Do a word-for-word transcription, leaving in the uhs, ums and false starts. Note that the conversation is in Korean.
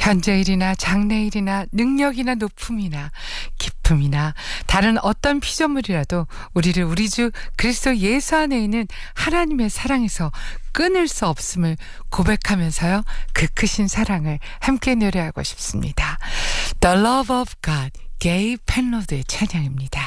현재일이나 장래일이나 능력이나 높음이나 기쁨이나 다른 어떤 피조물이라도 우리를 우리 주 그리스도 예수 안에 있는 하나님의 사랑에서 끊을 수 없음을 고백하면서요. 그 크신 사랑을 함께 노래하고 싶습니다. The Love of God, 게이 펜로드의 찬양입니다.